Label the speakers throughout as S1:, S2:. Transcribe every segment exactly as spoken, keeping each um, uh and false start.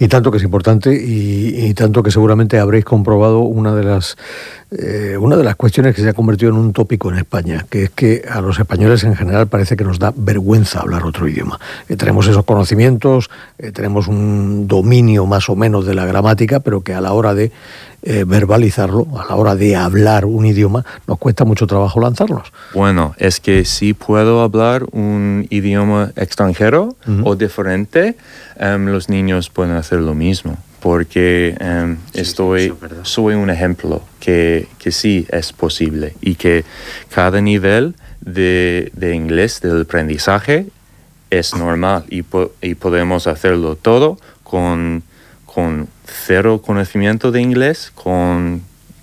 S1: Y tanto que es importante y, y tanto que seguramente habréis comprobado una de las eh, una de las cuestiones que se ha convertido en un tópico en España, que es que a los españoles en general parece que nos da vergüenza hablar otro idioma. Eh, tenemos esos conocimientos, eh, tenemos un dominio más o menos de la gramática, pero que a la hora de eh, verbalizarlo, a la hora de hablar un idioma, nos cuesta mucho trabajo lanzarnos.
S2: Bueno, es que si puedo hablar un idioma extranjero uh-huh. o diferente, um, los niños pueden hacer lo mismo. Porque um, sí, estoy, sí, soy un ejemplo que, que sí es posible y que cada nivel de, de inglés, del aprendizaje, es normal y, po- y podemos hacerlo todo con, con cero conocimiento de inglés, con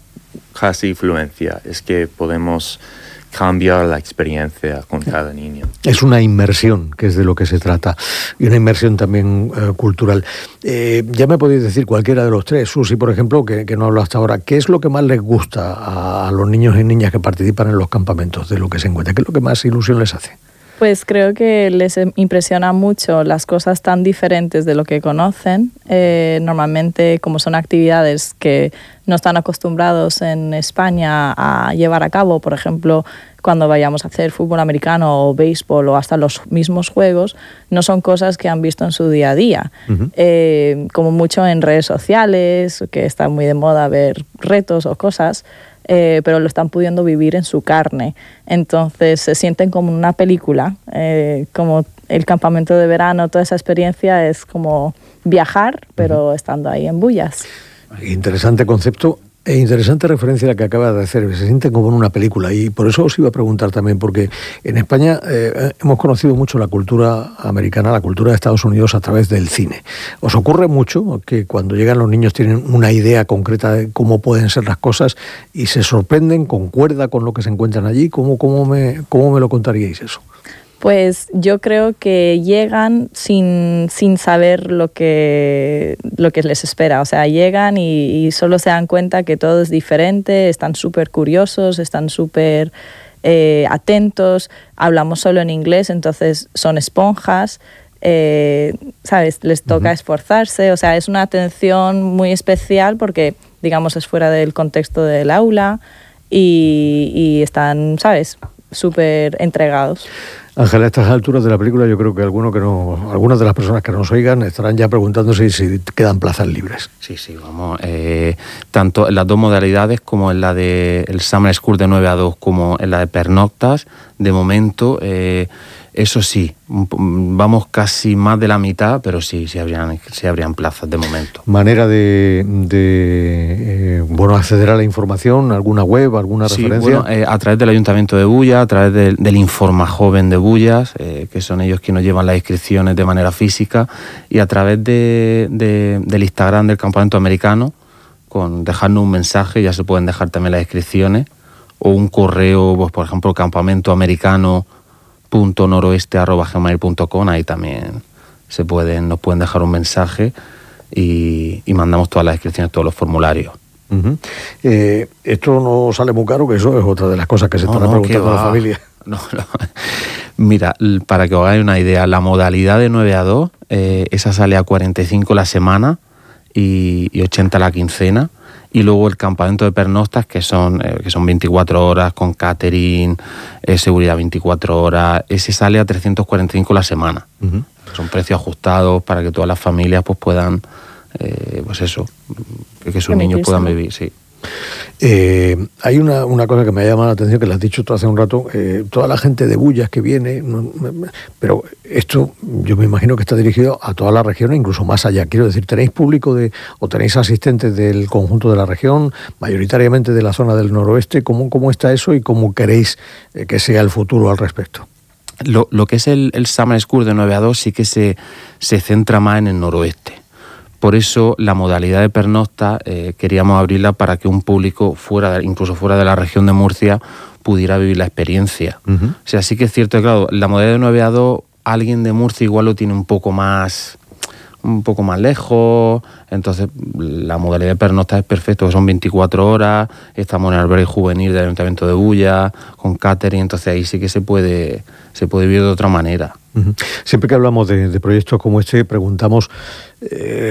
S2: casi fluencia. Es que podemos cambiar la experiencia con cada niño.
S1: Es una inmersión, que es de lo que se trata, y una inmersión también eh, cultural. Eh, ya me podéis decir cualquiera de los tres, Susi, por ejemplo, que, que no hablo hasta ahora, ¿qué es lo que más les gusta a, a los niños y niñas que participan en los campamentos de lo que se encuentra? ¿Qué es lo que más ilusión les hace?
S3: Pues creo que les impresiona mucho las cosas tan diferentes de lo que conocen. Eh, normalmente, como son actividades que no están acostumbrados en España a llevar a cabo, por ejemplo, cuando vayamos a hacer fútbol americano o béisbol o hasta los mismos juegos, no son cosas que han visto en su día a día. Uh-huh. Eh, como mucho en redes sociales, que está muy de moda ver retos o cosas, Eh, pero lo están pudiendo vivir en su carne. Entonces se sienten como una película, eh, como el campamento de verano, toda esa experiencia es como viajar, pero uh-huh. estando ahí en Bullas.
S1: Interesante concepto e interesante referencia la que acaba de hacer. Se sienten como en una película y por eso os iba a preguntar también, porque en España eh, hemos conocido mucho la cultura americana, la cultura de Estados Unidos a través del cine. ¿Os ocurre mucho que cuando llegan los niños tienen una idea concreta de cómo pueden ser las cosas y se sorprenden, concuerda con lo que se encuentran allí? ¿Cómo, cómo, me, cómo me lo contaríais eso?
S3: Pues yo creo que llegan sin, sin saber lo que, lo que les espera. O sea, llegan y, y solo se dan cuenta que todo es diferente, están súper curiosos, están súper eh, atentos, hablamos solo en inglés, entonces son esponjas, eh, ¿sabes? Les toca uh-huh. esforzarse, o sea, es una atención muy especial porque, digamos, es fuera del contexto del aula y, y están, ¿sabes?, súper entregados.
S1: Ángela, a estas alturas de la película yo creo que alguno que no, algunas de las personas que nos oigan estarán ya preguntándose si quedan plazas libres.
S4: Sí, sí, vamos. Eh, tanto en las dos modalidades como en la de el Summer School de nueve a dos como en la de pernoctas, de momento, eh, eso sí, vamos casi más de la mitad, pero sí, sí habrían, sí habrían plazas de momento.
S1: ¿Manera de, de eh, bueno, acceder a la información? ¿Alguna web, alguna
S4: sí,
S1: referencia?
S4: Bueno, eh, a través del Ayuntamiento de Bullas, a través del, del Informa Joven de Bullas, eh, que son ellos quienes llevan las inscripciones de manera física, y a través de, de, del Instagram del Campamento Americano, con dejarnos un mensaje, ya se pueden dejar también las inscripciones, o un correo, pues, por ejemplo, campamentoamericano punto noroeste arroba gmail punto com, ahí también se pueden, nos pueden dejar un mensaje y, y mandamos todas las inscripciones, todos los formularios.
S1: Uh-huh. Eh, esto no sale muy caro, que eso es otra de las cosas que se
S4: no,
S1: estará
S4: no,
S1: preguntando a la familia.
S4: No, no. Mira, para que os hagáis una idea, la modalidad de nueve a dos, eh, esa sale a cuarenta y cinco la semana y, y ochenta la quincena. Y luego el campamento de pernoctas, que son, eh, que son veinticuatro horas, con catering, eh, seguridad veinticuatro horas, ese sale a trescientos cuarenta y cinco la semana. Uh-huh. Son precios ajustados para que todas las familias pues puedan, eh, pues eso, que, que sus niños puedan vivir, sí.
S1: Eh, hay una, una cosa que me ha llamado la atención, que le has dicho tú hace un rato, eh, toda la gente de Bullas que viene, no, pero esto yo me imagino que está dirigido a toda la región e incluso más allá. Quiero decir, ¿tenéis público de o tenéis asistentes del conjunto de la región, mayoritariamente de la zona del noroeste? ¿Cómo, cómo está eso y cómo queréis eh, que sea el futuro al respecto?
S4: Lo, lo que es el, el Summer School de nueve a dos sí que se, se centra más en el noroeste. Por eso la modalidad de pernocta eh, queríamos abrirla para que un público fuera, de, incluso fuera de la región de Murcia, pudiera vivir la experiencia. Uh-huh. O sea, sí que es cierto que, claro, la modalidad de nueve a dos, alguien de Murcia igual lo tiene un poco más, un poco más lejos, entonces la modalidad de pernocta es perfecto, que son veinticuatro horas, estamos en el albergue juvenil del Ayuntamiento de Bullas, con catering, entonces ahí sí que se puede, se puede vivir de otra manera.
S1: Uh-huh. Siempre que hablamos de, de proyectos como este, preguntamos eh,